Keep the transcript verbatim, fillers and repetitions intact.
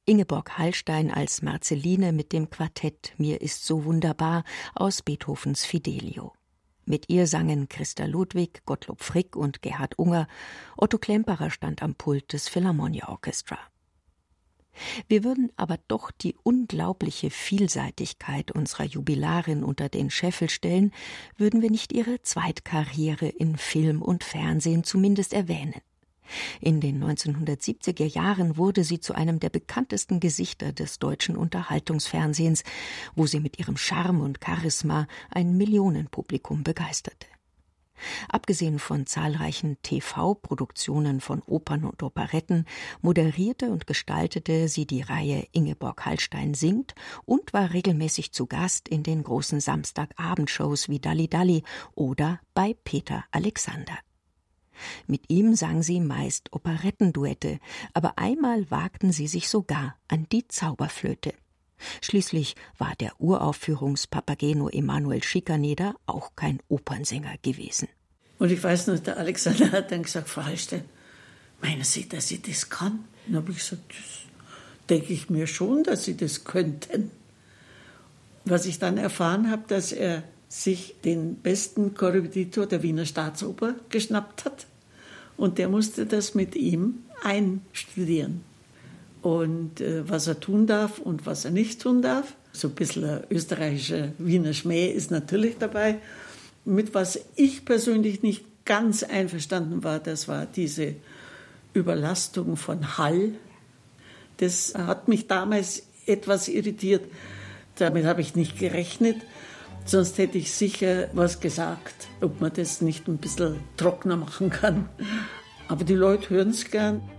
Ingeborg Hallstein als Marceline mit dem Quartett Mir ist so wunderbar aus Beethovens Fidelio. Mit ihr sangen Christa Ludwig, Gottlob Frick und Gerhard Unger. Otto Klemperer stand am Pult des Philharmonia Orchestra. Wir würden aber doch die unglaubliche Vielseitigkeit unserer Jubilarin unter den Scheffel stellen, würden wir nicht ihre Zweitkarriere in Film und Fernsehen zumindest erwähnen. In den neunzehnhundertsiebziger Jahren wurde sie zu einem der bekanntesten Gesichter des deutschen Unterhaltungsfernsehens, wo sie mit ihrem Charme und Charisma ein Millionenpublikum begeisterte. Abgesehen von zahlreichen T V-Produktionen von Opern und Operetten moderierte und gestaltete sie die Reihe Ingeborg Hallstein singt und war regelmäßig zu Gast in den großen Samstagabendshows wie Dalli Dalli oder bei Peter Alexander. Mit ihm sang sie meist Operettenduette, aber einmal wagten sie sich sogar an die Zauberflöte. Schließlich war der Uraufführungspapageno Emanuel Schikaneder auch kein Opernsänger gewesen. Und ich weiß noch, der Alexander hat dann gesagt, Frau Hallstein, meinen Sie, dass Sie das kann? Dann habe ich gesagt, das denke ich mir schon, dass Sie das könnten. Was ich dann erfahren habe, dass er sich den besten Korrepetitor der Wiener Staatsoper geschnappt hat und der musste das mit ihm einstudieren. Und äh, was er tun darf und was er nicht tun darf. So ein bisschen ein österreichischer Wiener Schmäh ist natürlich dabei. Mit was ich persönlich nicht ganz einverstanden war, das war diese Überlastung von Hall. Das hat mich damals etwas irritiert. Damit habe ich nicht gerechnet. Sonst hätte ich sicher was gesagt, ob man das nicht ein bisschen trockener machen kann. Aber die Leute hören es gern.